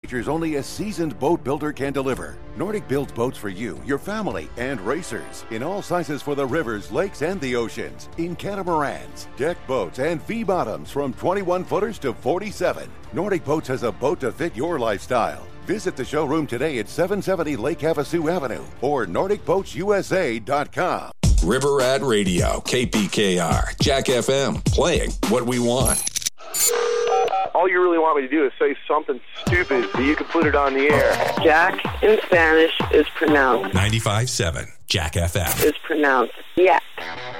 features only a seasoned boat builder can deliver. Nordic builds boats for you, your family, and racers in all sizes for the rivers, lakes, and the oceans. In catamarans, deck boats, and V-bottoms from 21-footers to 47. Nordic Boats has a boat to fit your lifestyle. Visit the showroom today at 770 Lake Havasu Avenue or NordicBoatsUSA.com. River Rat Radio, KPKR, Jack FM, playing what we want. All you really want me to do is say something stupid so you can put it on the air. Jack in Spanish is pronounced 95.7 Jack FM. is pronounced Yak.